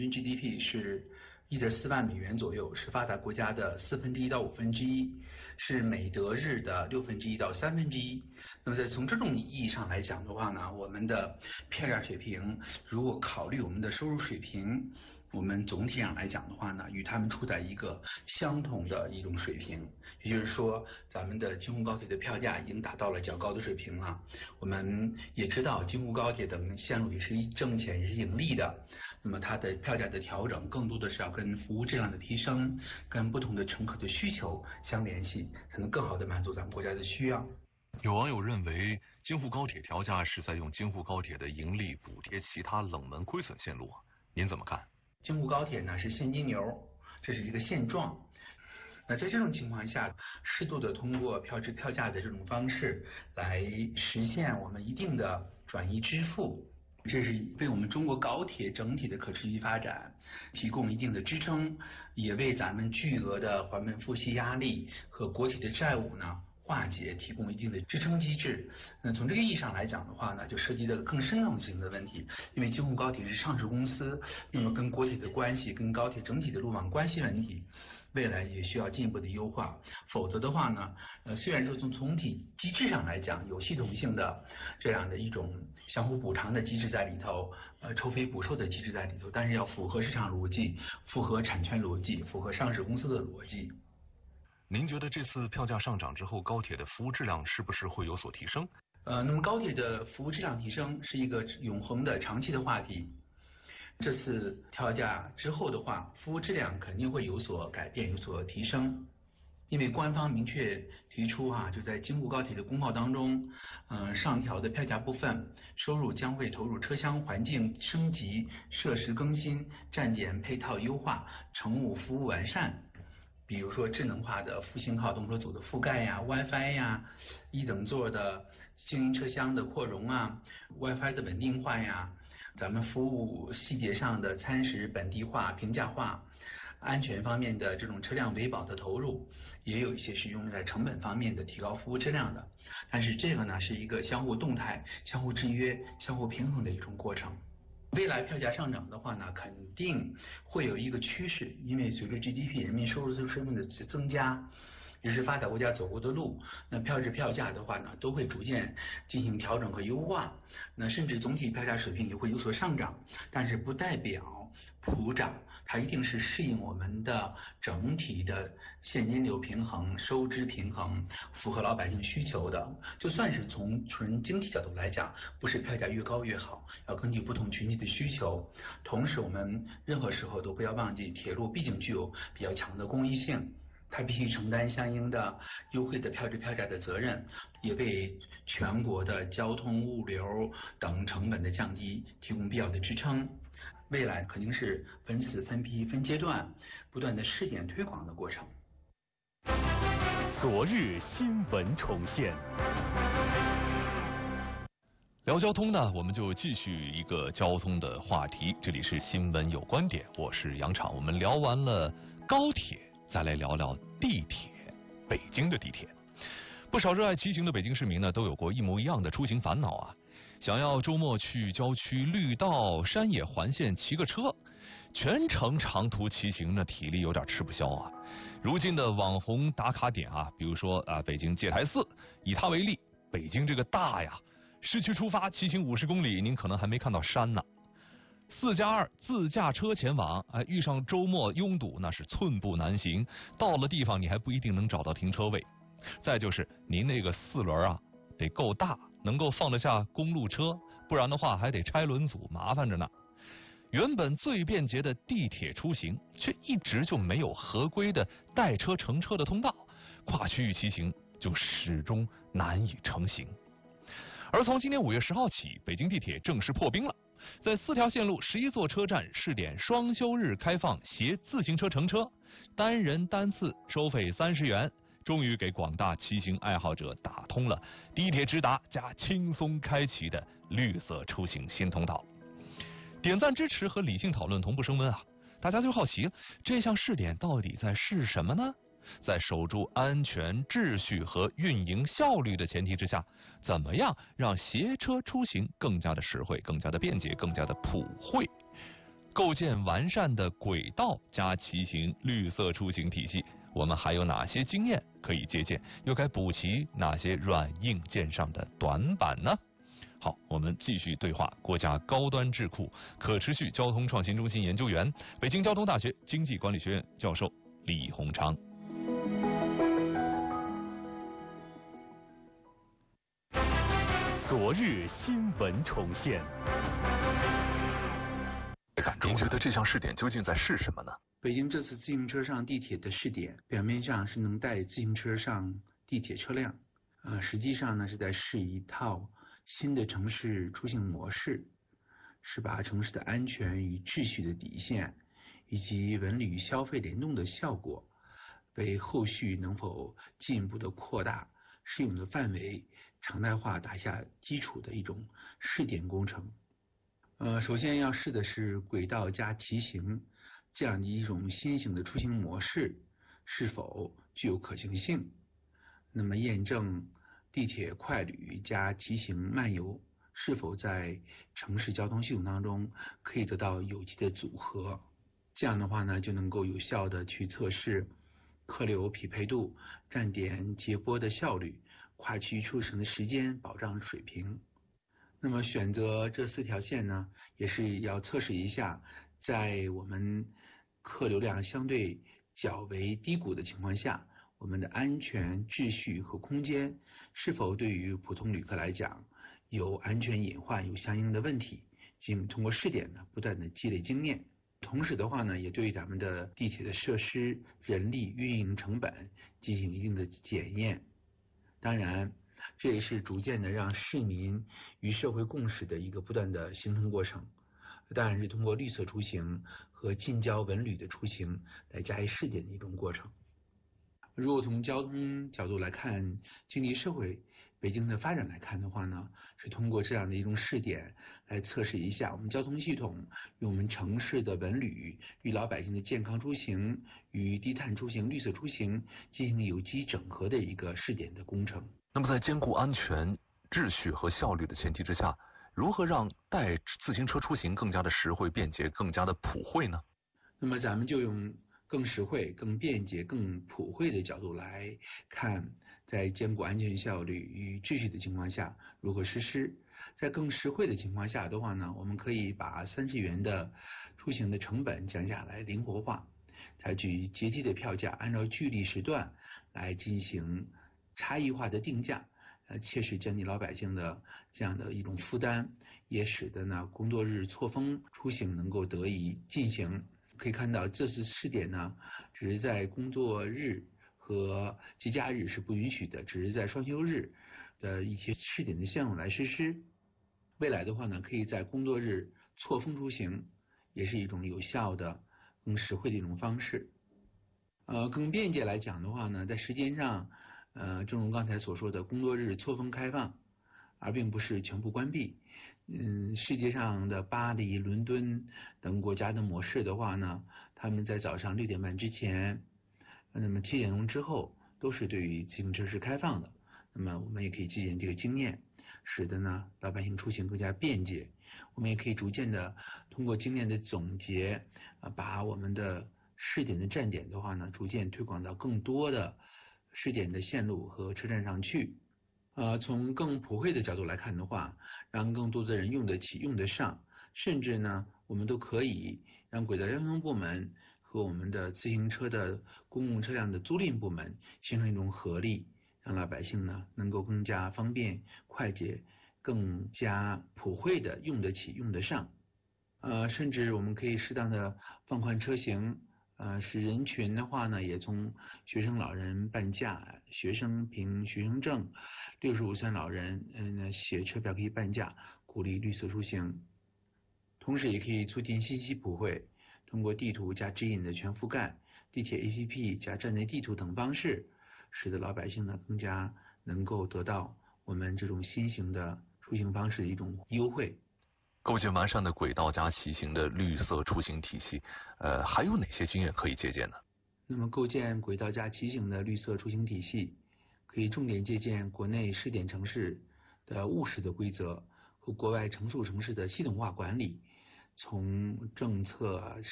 均 GDP 是1.4万美元左右，是发达国家的1/4到1/5，是美德日的1/6到1/3。那么从这种意义上来讲的话呢，我们的票价水平，如果考虑我们的收入水平，我们总体上来讲的话呢，与他们处在一个相同的一种水平。也就是说，咱们的京沪高铁的票价已经达到了较高的水平了。我们也知道，京沪高铁等线路也是挣钱，也是盈利的。那么它的票价的调整，更多的是要跟服务质量的提升，跟不同的乘客的需求相联系，才能更好的满足咱们国家的需要。 有网友认为，京沪高铁调价是在用京沪高铁的盈利补贴其他冷门亏损线路啊，您怎么看？ 京沪高铁呢是现金流，这是一个现状。那在这种情况下，适度的通过票价的这种方式来实现我们一定的转移支付，这是为我们中国高铁整体的可持续发展提供一定的支撑，也为咱们巨额的还本付息压力和国企的债务呢化解提供一定的支撑机制。那从这个意义上来讲的话呢，就涉及到更深层性的问题，因为京沪高铁是上市公司，那么跟国铁的关系，跟高铁整体的路网关系问题，未来也需要进一步的优化。否则的话呢，虽然说从总体机制上来讲有系统性的这样的一种相互补偿的机制在里头，抽费补售的机制在里头，但是要符合市场逻辑，符合产权逻辑，符合上市公司的逻辑。 您觉得这次票价上涨之后，高铁的服务质量是不是会有所提升？ 那么高铁的服务质量提升是一个永恒的长期的话题。这次调价之后的话，服务质量肯定会有所改变，有所提升。因为官方明确提出就在京沪高铁的公报当中，上调的票价部分收入将会投入车厢环境升级、设施更新、站点配套优化、乘务服务完善。比如说智能化的复兴号动车组的覆盖呀、WiFi 呀、1等座的经营车厢的扩容啊、WiFi 的稳定化呀，咱们服务细节上的餐食本地化、平价化，安全方面的这种车辆维保的投入，也有一些是用在成本方面的提高服务质量的。但是这个呢是一个相互动态、相互制约、相互平衡的一种过程。未来票价上涨的话呢，肯定会有一个趋势，因为随着 GDP 人民收入水平的增加，也是发达国家走过的路，那票价的话呢，都会逐渐进行调整和优化，那甚至总体票价水平也会有所上涨，但是不代表普涨，它一定是适应我们的整体的现金流平衡、收支平衡，符合老百姓需求的。就算是从纯经济角度来讲，不是票价越高越好，要根据不同群体的需求。同时，我们任何时候都不要忘记，铁路毕竟具有比较强的公益性。它必须承担相应的优惠的票价的责任，也为全国的交通物流等成本的降低提供必要的支撑。未来肯定是分次分批分阶段不断的试点推广的过程。 昨日新闻重现。 聊交通呢，我们就继续一个交通的话题。这里是新闻有观点，我是杨昶。我们聊完了高铁，再来聊聊地铁。北京的地铁，不少热爱骑行的北京市民呢，都有过一模一样的出行烦恼啊。想要周末去郊区绿道、山野环线骑个车，全程长途骑行呢，体力有点吃不消啊。如今的网红打卡点啊，比如说北京戒台寺，以它为例，北京这个大呀，市区出发骑行50公里，您可能还没看到山呢。4+2自驾车前往，遇上周末拥堵，那是寸步难行。到了地方，你还不一定能找到停车位。再就是您那个4轮啊，得够大，能够放得下公路车，不然的话还得拆轮组，麻烦着呢。原本最便捷的地铁出行，却一直就没有合规的带车乘车的通道，跨区域骑行就始终难以成行。而从今年5月10号起，北京地铁正式破冰了。在4条线路11座车站试点双休日开放携自行车乘车，单人单次收费30元，终于给广大骑行爱好者打通了地铁直达加轻松开启的绿色出行新通道。点赞支持和理性讨论同步升温啊！大家就好奇，这项试点到底在试什么呢？在守住安全、秩序和运营效率的前提之下，怎么样让携车出行更加的实惠、更加的便捷、更加的普惠？ 构建完善的轨道加骑行绿色出行体系，我们还有哪些经验可以借鉴？又该补齐哪些软硬件上的短板呢？好，我们继续对话国家高端智库可持续交通创新中心研究员、北京交通大学经济管理学院教授李洪昌。 昨日新闻重现。 您觉得这项试点究竟在试什么呢？ 北京这次自行车上地铁的试点，表面上是能带自行车上地铁车辆，实际上呢是在试一套新的城市出行模式，是把城市的安全与秩序的底线，以及文旅消费联动的效果，为后续能否进一步的扩大适用的范围、常态化打下基础的一种试点工程。首先要试的是轨道加骑行这样的一种新型的出行模式是否具有可行性，那么验证地铁快旅加骑行漫游是否在城市交通系统当中可以得到有机的组合，这样的话呢就能够有效的去测试客流匹配度、站点接驳的效率、跨区出行的时间保障水平。那么选择这4条线呢，也是要测试一下，在我们客流量相对较为低谷的情况下，我们的安全、秩序和空间是否对于普通旅客来讲有安全隐患、有相应的问题，通过试点呢，不断的积累经验。同时的话呢，也对咱们的地铁的设施、人力、运营成本进行一定的检验。当然，这也是逐渐的让市民与社会共识的一个不断的形成过程。当然是通过绿色出行和近郊文旅的出行来加以试点的一种过程。如果从交通角度来看，经济社会北京的发展来看的话呢，是通过这样的一种试点来测试一下我们交通系统与我们城市的文旅与老百姓的健康出行与低碳出行、绿色出行进行有机整合的一个试点的工程。 那么在兼顾安全、秩序和效率的前提之下，如何让带自行车出行更加的实惠、便捷、更加的普惠呢？ 那么咱们就用更实惠、更便捷、更普惠的角度来看，在兼顾安全效率与秩序的情况下如何实施。在更实惠的情况下的话呢，我们可以把30元的出行的成本降下来，灵活化，采取阶梯的票价，按照距离时段来进行差异化的定价，切实降低老百姓的这样的一种负担，也使得呢工作日错峰出行能够得以进行。可以看到这次试点呢，只是在工作日和节假日是不允许的，只是在双休日的一些试点的项目来实施。未来的话呢，可以在工作日错峰出行，也是一种有效的、更实惠的一种方式。更便捷来讲的话呢，在时间上，正如刚才所说的，工作日错峰开放，而并不是全部关闭。世界上的巴黎、伦敦等国家的模式的话呢，他们在早上6点半之前，那么7点钟之后都是对于自行车是开放的。那么我们也可以借鉴这个经验，使得呢老百姓出行更加便捷。我们也可以逐渐的通过经验的总结，把我们的试点的站点的话呢，逐渐推广到更多的试点的线路和车站上去。从更普惠的角度来看的话，让更多的人用得起、用得上，甚至呢，我们都可以让轨道交通部门和我们的自行车的公共车辆的租赁部门形成一种合力，让老百姓呢能够更加方便、快捷、更加普惠的用得起、用得上。甚至我们可以适当的放宽车型。使人群的话呢，也从学生老人半价、学生凭学生证、65岁老人写车票可以半价，鼓励绿色出行。同时也可以促进信息普惠，通过地图加指引的全覆盖、地铁 APP 加站内地图等方式，使得老百姓呢更加能够得到我们这种新型的出行方式的一种优惠。 构建完善的轨道加骑行的绿色出行体系，还有哪些经验可以借鉴呢？ 那么构建轨道加骑行的绿色出行体系，可以重点借鉴国内试点城市的务实的规则和国外成熟城市的系统化管理， 从政策、